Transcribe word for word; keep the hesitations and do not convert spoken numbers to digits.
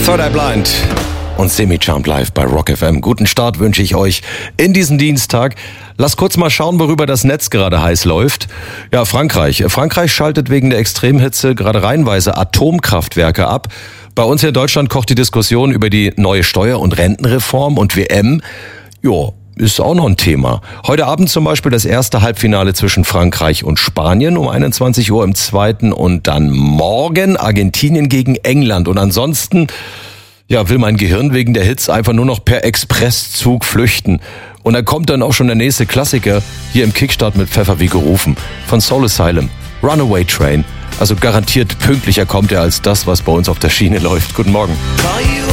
Third Eye Blind und Semi-Charmed live bei Rock F M. Guten Start wünsche ich euch in diesen Dienstag. Lasst kurz mal schauen, worüber das Netz gerade heiß läuft. Ja, Frankreich. Frankreich schaltet wegen der Extremhitze gerade reihenweise Atomkraftwerke ab. Bei uns hier in Deutschland kocht die Diskussion über die neue Steuer- und Rentenreform und W M. Jo, ist auch noch ein Thema. Heute Abend zum Beispiel das erste Halbfinale zwischen Frankreich und Spanien um einundzwanzig Uhr im zweiten und dann morgen Argentinien gegen England. Und ansonsten, ja, will mein Gehirn wegen der Hitze einfach nur noch per Expresszug flüchten. Und da kommt dann auch schon der nächste Klassiker hier im Kickstart mit Pfeffer wie gerufen von Soul Asylum, Runaway Train. Also garantiert pünktlicher kommt er als das, was bei uns auf der Schiene läuft. Guten Morgen.